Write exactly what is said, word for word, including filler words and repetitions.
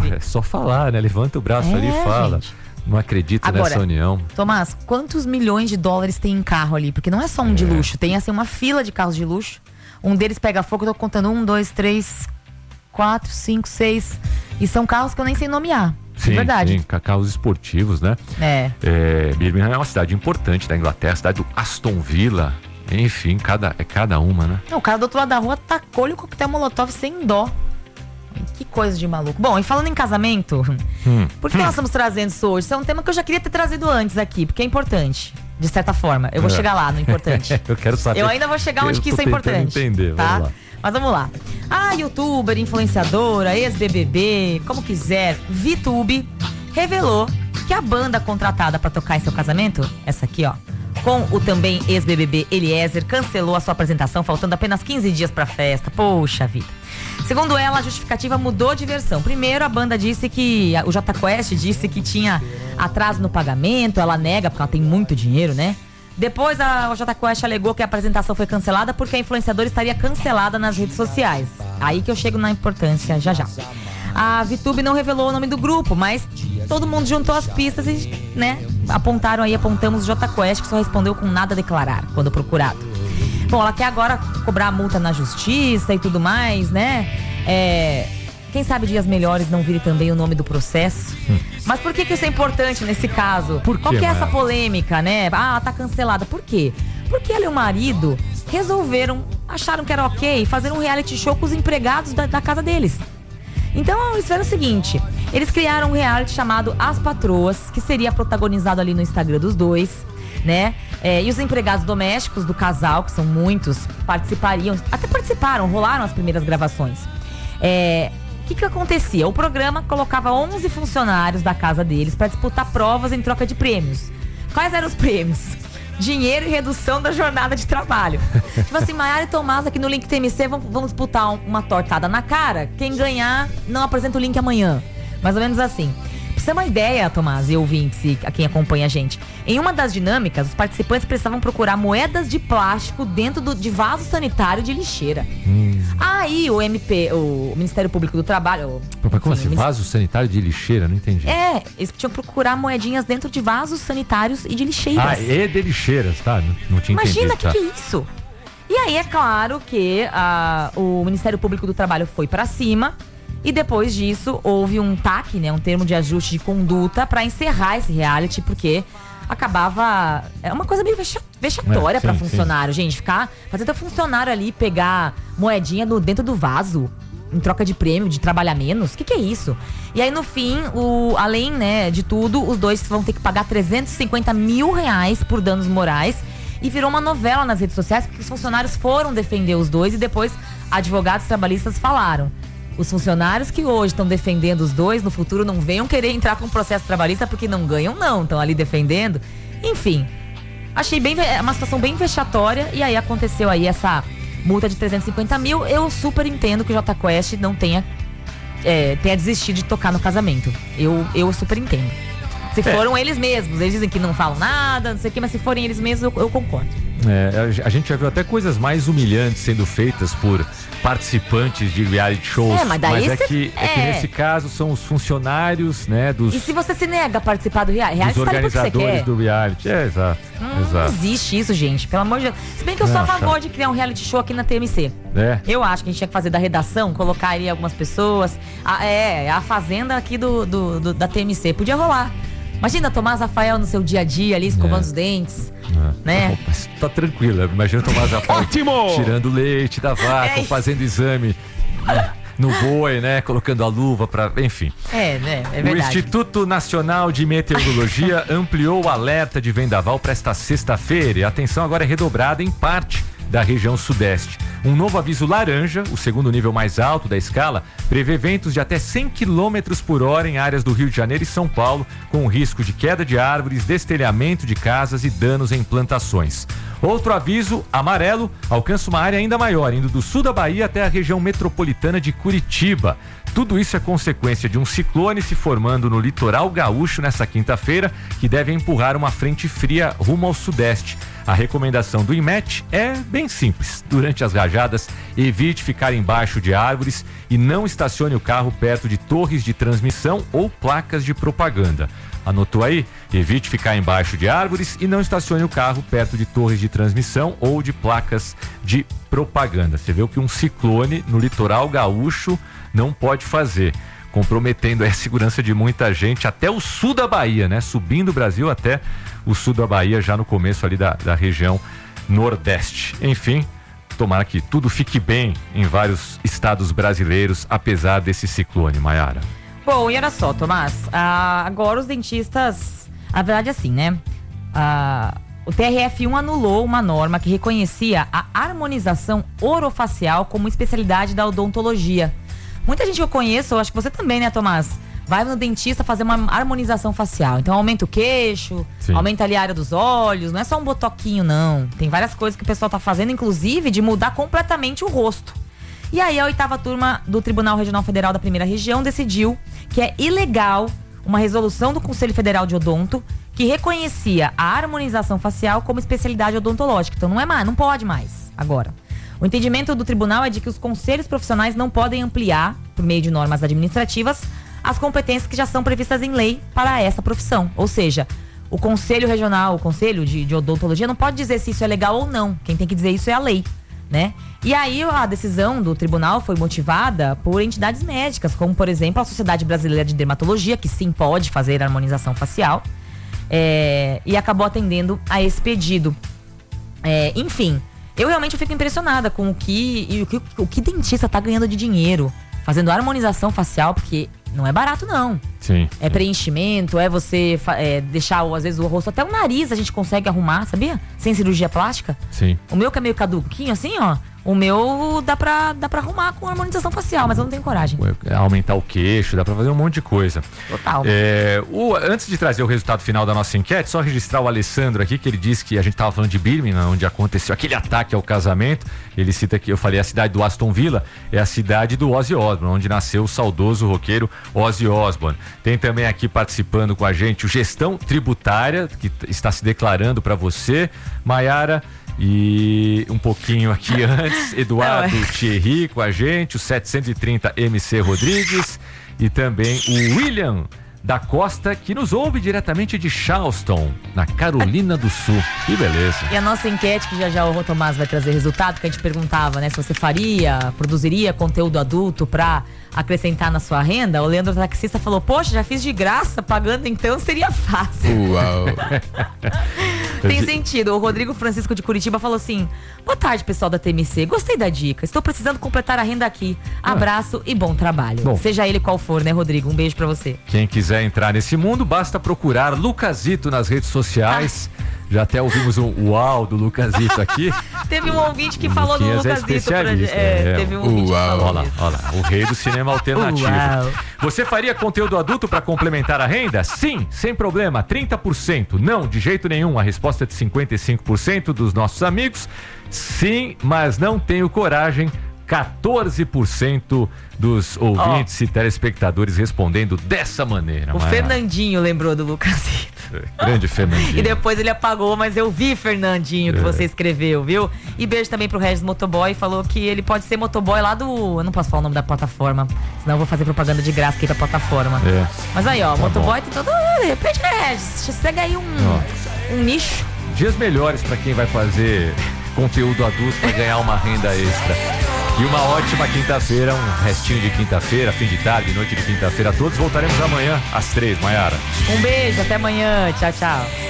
ouve. Pô, é só falar, né? Levanta o braço é, ali e fala. Gente. Não acredito Agora, nessa união. Tomás, quantos milhões de dólares tem em carro ali? Porque não é só um é. de luxo, tem assim uma fila de carros de luxo. Um deles pega fogo, eu tô contando um, dois, três, quatro, cinco, seis. E são carros que eu nem sei nomear. Sim, é verdade. Sim, carros esportivos, né? É. é. Birmingham é uma cidade importante da Inglaterra, cidade do Aston Villa. Enfim, cada, é cada uma, né? Não, o cara do outro lado da rua tacou-lhe o coquetel molotov sem dó. Que coisa de maluco. Bom, e falando em casamento, hum. por que hum. nós estamos trazendo isso hoje? Isso é um tema que eu já queria ter trazido antes aqui, porque é importante, de certa forma. Eu vou é. chegar lá no importante. Eu quero saber. Eu ainda vou chegar onde que isso é importante. Entender. Tá? Vamos lá. Mas vamos lá. A youtuber, influenciadora, ex-B B B, como quiser, VTube, revelou que a banda contratada para tocar em seu casamento, essa aqui, ó, com o também ex-B B B Eliezer, cancelou a sua apresentação, faltando apenas quinze dias pra festa. Poxa vida. Segundo ela, a justificativa mudou de versão. Primeiro, a banda disse que... O Jota Quest disse que tinha atraso no pagamento. Ela nega, porque ela tem muito dinheiro, né? Depois, a Jota Quest alegou que a apresentação foi cancelada porque a influenciadora estaria cancelada nas redes sociais. Aí que eu chego na importância já já. A VTube não revelou o nome do grupo, mas todo mundo juntou as pistas e, né, apontaram aí, apontamos o Jota Quest, que só respondeu com nada a declarar, quando procurado. Bom, ela quer agora cobrar a multa na justiça e tudo mais, né? É, quem sabe dias melhores não vire também o nome do processo. Hum. Mas por que que isso é importante nesse caso? Por Qual quê, que é essa Maia? polêmica, né? Ah, ela tá cancelada. Por quê? Porque ela e o marido resolveram, acharam que era ok fazer um reality show com os empregados da, da casa deles. Então eles fizeram o seguinte: eles criaram um reality chamado As Patroas, que seria protagonizado ali no Instagram dos dois, né? É, e os empregados domésticos do casal, que são muitos, participariam, até participaram, rolaram as primeiras gravações. É, o que que acontecia? O programa colocava onze funcionários da casa deles para disputar provas em troca de prêmios. Quais eram os prêmios? Dinheiro e redução da jornada de trabalho. Tipo assim, Maiara e Tomás aqui no Link T M C vão, vão disputar uma tortada na cara. Quem ganhar não apresenta o link amanhã. Mais ou menos assim. Pra você ter uma ideia, Tomás e ouvintes, a quem acompanha a gente, em uma das dinâmicas, os participantes precisavam procurar moedas de plástico dentro do, de vaso sanitário de lixeira. Hum. Aí o M P, o Ministério Público do Trabalho... Mas como assim? Vaso sanitário de lixeira? Não entendi. É, eles tinham que procurar moedinhas dentro de vasos sanitários e de lixeiras. Ah, e de lixeiras, tá? Não, não tinha Imagina, entendido. Imagina, o que, tá. que é isso? E aí é claro que a, o Ministério Público do Trabalho foi pra cima. E depois disso, houve um T A C, né, um termo de ajuste de conduta, para encerrar esse reality, porque acabava... É uma coisa meio vexatória é, para funcionário, sim. Gente. Ficar... Fazer teu funcionário ali pegar moedinha no, dentro do vaso, em troca de prêmio, de trabalhar menos. O que que é isso? E aí, no fim, o, além, né, de tudo, os dois vão ter que pagar trezentos e cinquenta mil reais por danos morais. E virou uma novela nas redes sociais, porque os funcionários foram defender os dois e depois advogados trabalhistas falaram: os funcionários que hoje estão defendendo os dois, no futuro não venham querer entrar com um processo trabalhista porque não ganham, não. Estão ali defendendo. Enfim, achei bem, uma situação bem vexatória. E aí aconteceu aí essa multa de trezentos e cinquenta mil. Eu super entendo que o Jota Quest não tenha, é, tenha desistido de tocar no casamento. Eu, eu super entendo. Se foram é. eles mesmos, eles dizem que não falam nada, não sei o que, mas se forem eles mesmos, eu, eu concordo. É, a gente já viu até coisas mais humilhantes sendo feitas por participantes de reality shows. É, mas daí mas é, cê, que, é. é que nesse caso são os funcionários, né, dos... E se você se nega a participar do reality, reality dos organizadores tá do reality. É, exato. Hum, exato. Não existe isso, gente, pelo amor de Deus. Se bem que eu sou a favor de criar um reality show aqui na T M C. É. Eu acho que a gente tinha que fazer da redação, colocar aí algumas pessoas. A, é, a fazenda aqui do, do, do, da T M C. Podia rolar. Imagina Tomás Rafael no seu dia a dia ali, escovando é. os dentes, é. né? Mas tá tranquilo, imagina o Tomás Rafael Ótimo! tirando leite da vaca, é fazendo exame no boi, né? Colocando a luva pra... Enfim. É, né? É verdade. O Instituto Nacional de Meteorologia ampliou o alerta de vendaval para esta sexta-feira. E a atenção agora é redobrada em parte da região sudeste. Um novo aviso laranja, o segundo nível mais alto da escala, prevê ventos de até cem quilômetros por hora em áreas do Rio de Janeiro e São Paulo, com risco de queda de árvores, destelhamento de casas e danos em plantações. Outro aviso, amarelo, alcança uma área ainda maior, indo do sul da Bahia até a região metropolitana de Curitiba. Tudo isso é consequência de um ciclone se formando no litoral gaúcho nessa quinta-feira, que deve empurrar uma frente fria rumo ao sudeste. A recomendação do INMET é bem simples. Durante as rajadas, evite ficar embaixo de árvores e não estacione o carro perto de torres de transmissão ou placas de propaganda. Anotou aí? Evite ficar embaixo de árvores e não estacione o carro perto de torres de transmissão ou de placas de propaganda. Você vê o que um ciclone no litoral gaúcho não pode fazer, comprometendo a segurança de muita gente, até o sul da Bahia, né? Subindo o Brasil até o sul da Bahia, já no começo ali da, da região nordeste. Enfim, tomara que tudo fique bem em vários estados brasileiros, apesar desse ciclone, Maiara. Bom, e olha só, Tomás, ah, agora os dentistas, a verdade é assim, né? Ah, o T R F um anulou uma norma que reconhecia a harmonização orofacial como especialidade da odontologia. Muita gente que eu conheço, eu acho que você também, né, Tomás? Vai no dentista fazer uma harmonização facial. Então aumenta o queixo, Sim. aumenta ali a área dos olhos, não é só um botoquinho, não. Tem várias coisas que o pessoal tá fazendo, inclusive de mudar completamente o rosto. E aí a oitava turma do Tribunal Regional Federal da Primeira Região decidiu que é ilegal uma resolução do Conselho Federal de Odonto que reconhecia a harmonização facial como especialidade odontológica. Então não é mais, não pode mais agora. O entendimento do tribunal é de que os conselhos profissionais não podem ampliar, por meio de normas administrativas, as competências que já são previstas em lei para essa profissão. Ou seja, o Conselho Regional, o Conselho de, de Odontologia não pode dizer se isso é legal ou não. Quem tem que dizer isso é a lei, né? E aí a decisão do tribunal foi motivada por entidades médicas, como por exemplo a Sociedade Brasileira de Dermatologia, que sim pode fazer harmonização facial, é, e acabou atendendo a esse pedido. É, enfim, eu realmente fico impressionada com o que, e o que o que dentista tá ganhando de dinheiro fazendo harmonização facial, porque não é barato não. Sim. É preenchimento, é você é, deixar às vezes o rosto, até o nariz a gente consegue arrumar, sabia? Sem cirurgia plástica. Sim. O meu que é meio caduquinho assim, ó. O meu dá pra, dá pra arrumar com harmonização facial, mas eu não tenho coragem. Aumentar o queixo, dá pra fazer um monte de coisa. Total. É, o, antes de trazer o resultado final da nossa enquete, só registrar o Alessandro aqui, que ele disse que a gente tava falando de Birmingham, onde aconteceu aquele ataque ao casamento. Ele cita que eu falei a cidade do Aston Villa, é a cidade do Ozzy Osbourne, onde nasceu o saudoso roqueiro Ozzy Osbourne. Tem também aqui participando com a gente o Gestão Tributária, que está se declarando para você, Maiara. E um pouquinho aqui antes, Eduardo Não, é. Thierry com a gente, o setecentos e trinta M C Rodrigues e também o William da Costa, que nos ouve diretamente de Charleston, na Carolina do Sul. Que beleza. E a nossa enquete, que já já o Tomás vai trazer resultado, que a gente perguntava, né, se você faria, produziria conteúdo adulto pra acrescentar na sua renda. O Leandro Taxista falou, poxa, já fiz de graça, pagando então seria fácil. Uau. Tem sentido. O Rodrigo Francisco de Curitiba falou assim, boa tarde, pessoal da T M C, gostei da dica, estou precisando completar a renda aqui. Abraço ah. e bom trabalho. Bom, seja ele qual for, né, Rodrigo? Um beijo pra você. Quem quiser entrar nesse mundo, basta procurar Lucasito nas redes sociais. Ah. Já até ouvimos um uau do Lucasito aqui. Teve um ouvinte que o falou do Lucasito é pra gente. É, é, teve um ouvinte uau. que falou. Olha lá, olha lá, o rei do cinema alternativo. Uau. Você faria conteúdo adulto para complementar a renda? Sim, sem problema, trinta por cento. Não, de jeito nenhum. A resposta é de cinquenta e cinco por cento dos nossos amigos. Sim, mas não tenho coragem. quatorze por cento dos ouvintes oh. e telespectadores respondendo dessa maneira. O mas... Fernandinho lembrou do Lucasito. Grande Fernandinho. E depois ele apagou, mas eu vi, Fernandinho, que é. você escreveu, viu? E beijo também pro Regis Motoboy, falou que ele pode ser motoboy lá do... Eu não posso falar o nome da plataforma, senão eu vou fazer propaganda de graça aqui pra plataforma. É. Mas aí, ó, tá motoboy bom. Tem todo... De repente, Regis, segue aí um, um nicho. Dias melhores pra quem vai fazer conteúdo adulto pra ganhar uma renda extra. E uma ótima quinta-feira, um restinho de quinta-feira, fim de tarde, noite de quinta-feira a todos. Voltaremos amanhã às três, Maiara. Um beijo, até amanhã. Tchau, tchau.